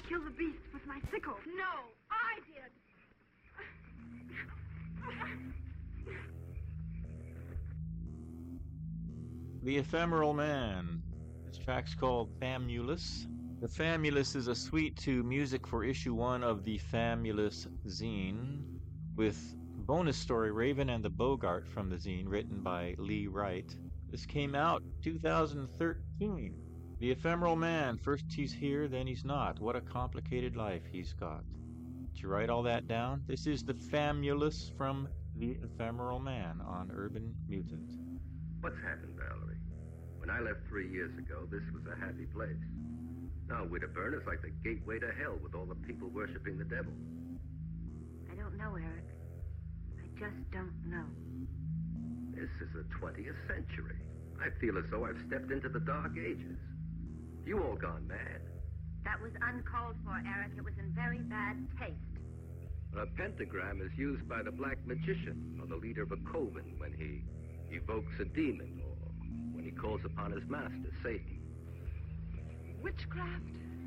kill the beast with my sickle. No, I did. The Ephemeral Man. This track's called Famulus. The Famulus is a suite to music for issue 1 of the Famulus zine, with bonus story Raven and the Bogart from the zine, written by Lee Wright. This came out 2013. The Ephemeral Man, first he's here, then he's not. What a complicated life he's got. Did you write all that down? This is the Famulus from the Ephemeral Man on Urban Mutant. What's happened, Valerie? When I left 3 years ago, this was a happy place. Now Widderburn is like the gateway to hell with all the people worshipping the devil. I don't know, Eric. I just don't know. This is the 20th century. I feel as though I've stepped into the Dark Ages. You all gone mad. That was uncalled for, Eric. It was in very bad taste. A pentagram is used by the Black Magician, or the leader of a coven, when he evokes a demon, or when he calls upon his master, Satan. Witchcraft?